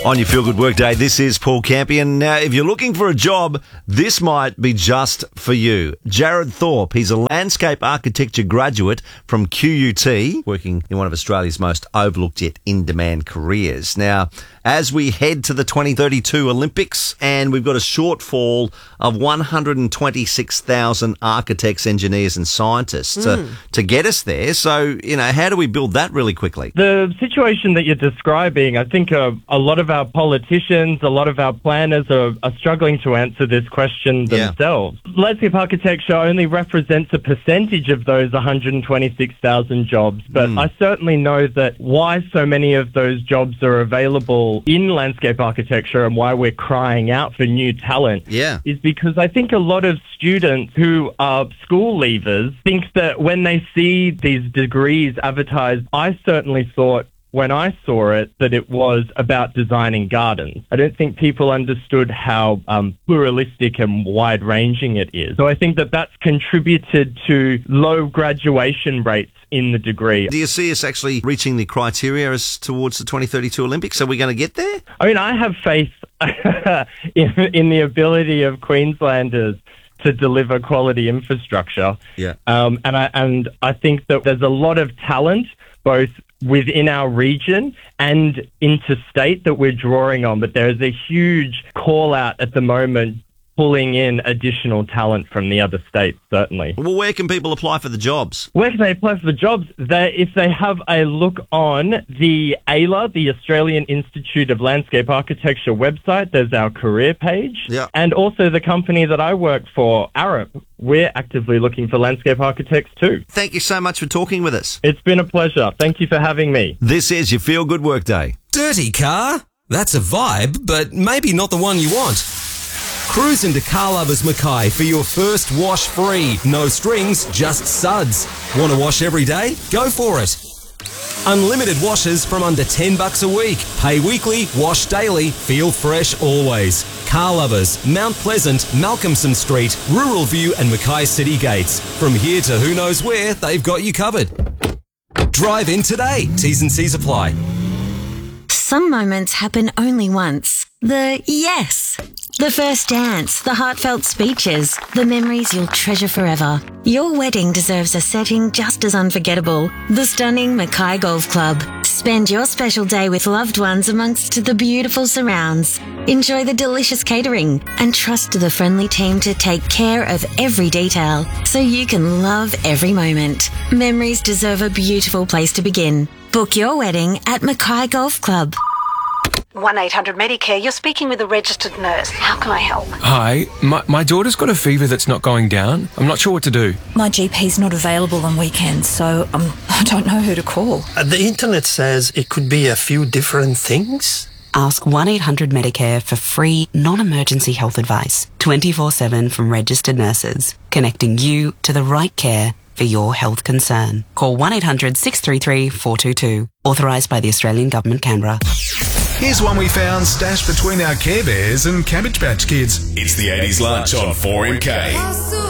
On your Feel Good Workday, this is Paul Campion. Now, if you're looking for a job, this might be just for you. Jared Thorpe, he's a landscape architecture graduate from QUT, working in one of Australia's most overlooked yet in-demand careers. Now, as we head to the 2032 Olympics, and we've got a shortfall of 126,000 architects, engineers and scientists to get us there. So, how do we build that really quickly? The situation that you're describing, I think a lot of our politicians, a lot of our planners are struggling to answer this question themselves. Yeah. Landscape architecture only represents a percentage of those 126,000 jobs, but I certainly know that why so many of those jobs are available in landscape architecture and why we're crying out for new talent is because I think a lot of students who are school leavers think that when they see these degrees advertised, I certainly thought when I saw it that it was about designing gardens. I don't think people understood how pluralistic and wide-ranging it is. So I think that that's contributed to low graduation rates in the degree. Do you see us actually reaching the criteria as towards the 2032 Olympics? Are we going to get there? I mean, I have faith in the ability of Queenslanders to deliver quality infrastructure. Yeah. And I think that there's a lot of talent both within our region and interstate that we're drawing on, but there's a huge call out at the moment pulling in additional talent from the other states, certainly. Well, where can people apply for the jobs? Where can they apply for the jobs? If they have a look on the AILA, the Australian Institute of Landscape Architecture website, there's our career page. Yeah. And also the company that I work for, Arup, we're actively looking for landscape architects too. Thank you so much for talking with us. It's been a pleasure. Thank you for having me. This is your Feel Good Workday. Dirty car? That's a vibe, but maybe not the one you want. Cruise into Car Lovers Mackay for your first wash free. No strings, just suds. Want to wash every day? Go for it. Unlimited washes from under $10 a week. Pay weekly, wash daily, feel fresh always. Car Lovers, Mount Pleasant, Malcolmson Street, Rural View and Mackay City Gates. From here to who knows where, they've got you covered. Drive in today. T's and C's apply. Some moments happen only once. The yes. The first dance, the heartfelt speeches, the memories you'll treasure forever. Your wedding deserves a setting just as unforgettable. The stunning Mackay Golf Club. Spend your special day with loved ones amongst the beautiful surrounds. Enjoy the delicious catering and trust the friendly team to take care of every detail so you can love every moment. Memories deserve a beautiful place to begin. Book your wedding at Mackay Golf Club. 1-800-Medicare, you're speaking with a registered nurse. How can I help? Hi, my daughter's got a fever that's not going down. I'm not sure what to do. My GP's not available on weekends, so I don't know who to call. The internet says it could be a few different things. Ask 1-800-Medicare for free, non-emergency health advice, 24/7 from registered nurses, connecting you to the right care for your health concern. Call 1-800-633-422. Authorised by the Australian Government, Canberra. Here's one we found stashed between our Care Bears and Cabbage Patch Kids. It's the 80s lunch on 4MK.